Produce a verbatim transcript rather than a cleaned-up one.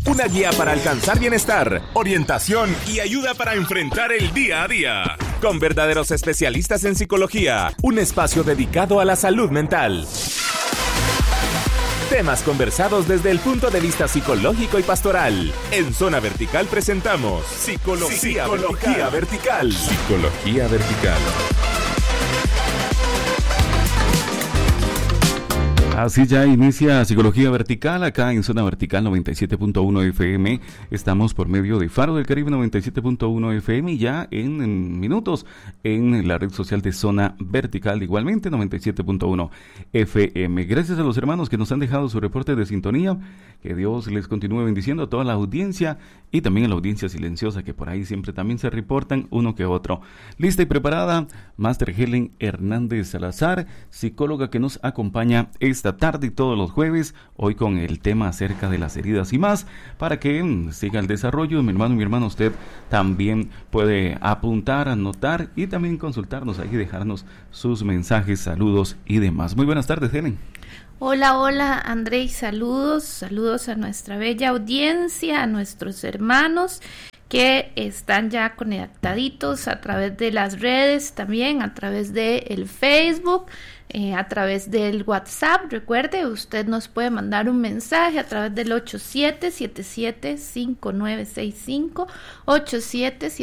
Una guía para alcanzar bienestar, orientación y ayuda para enfrentar el día a día. Con verdaderos especialistas en psicología, un espacio dedicado a la salud mental. Temas conversados desde el punto de vista psicológico y pastoral. En Zona Vertical presentamos Psicología, Psicología Vertical. Vertical. Psicología Vertical. Así ya inicia Psicología Vertical acá en Zona Vertical noventa y siete punto uno F M. Estamos por medio de Faro del Caribe noventa y siete punto uno F M y ya en, en minutos en la red social de Zona Vertical igualmente noventa y siete punto uno F M. Gracias a los hermanos que nos han dejado su reporte de sintonía. Que Dios les continúe bendiciendo a toda la audiencia y también a la audiencia silenciosa que por ahí siempre también se reportan uno que otro. Lista y preparada, Máster Helen Hernández Salazar, psicóloga que nos acompaña esta tarde y todos los jueves, hoy con el tema acerca de las heridas y más, para que mm, siga el desarrollo. Mi hermano y mi hermana, usted también puede apuntar, anotar y también consultarnos ahí, dejarnos sus mensajes, saludos y demás. Muy buenas tardes, Helen. Hola, hola, André, saludos, saludos a nuestra bella audiencia, a nuestros hermanos que están ya conectaditos a través de las redes, también a través de el Facebook, eh, a través del WhatsApp. Recuerde, usted nos puede mandar un mensaje a través del ocho siete siete siete cinco nueve seis cinco, ocho siete siete